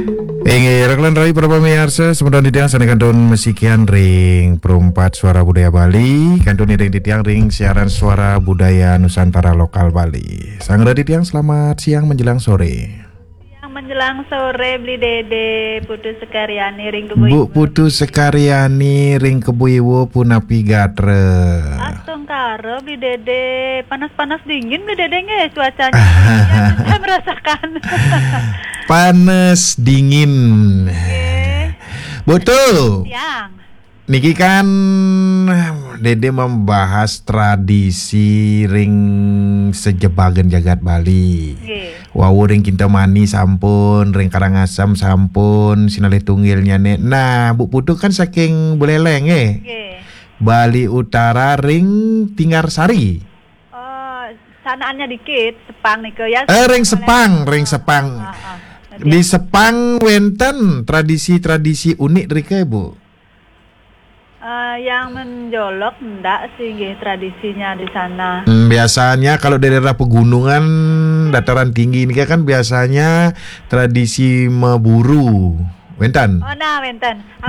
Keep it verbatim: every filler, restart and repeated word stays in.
Ingi reklan rai para pemirsa semudah ditiang sana kantun mesikian ring perempat suara budaya Bali kantun ring ditiang ring siaran suara budaya Nusantara lokal Bali. Sang ditiang selamat siang menjelang sore. Yang menjelang sore beli dede Putu Sekaryani ring kebuiwo. Bu Putu Sekaryani ring kebuiwo punapi gatre. Asung karo beli dede panas-panas dingin beli dede nge cuacanya. Saya merasakan. Panas dingin. Oke. Betul. Siang. Niki kan Dede membahas tradisi ring sejebagen jagat Bali. Oke. Wawu ring Kintamani sampun, ring Karangasem sampun, sinalih tunggilnya nih. Nah, Bu Putu kan saking Buleleng eh. Oke. Bali Utara ring Tingarsari. Oh, sanaannya dikit, Sepang nih ke ya. Eh, ring Sepang, ring Sepang. Ah, ah. Di Sepang wenten tradisi-tradisi unik rike, Bu. Uh, yang menjolok enggak sih nggih tradisinya di sana. Hmm, biasanya kalau daerah pegunungan dataran tinggi ini kan biasanya tradisi memburu. Wenten. Oh nah, wenten.